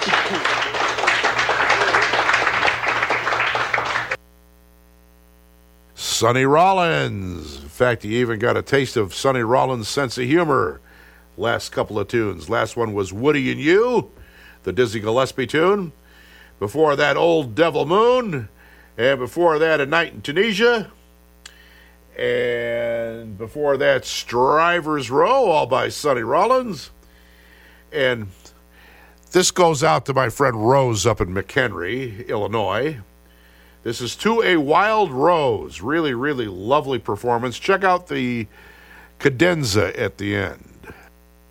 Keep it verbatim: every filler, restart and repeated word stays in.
Sonny Rollins. In fact, you even got a taste of Sonny Rollins' sense of humor. Last couple of tunes. Last one was Woody and You, the Dizzy Gillespie tune. Before that, Old Devil Moon. And before that, A Night in Tunisia. And before that, Strivers Row, all by Sonny Rollins. And this goes out to my friend Rose up in McHenry, Illinois. This is To a Wild Rose. Really, really lovely performance. Check out the cadenza at the end.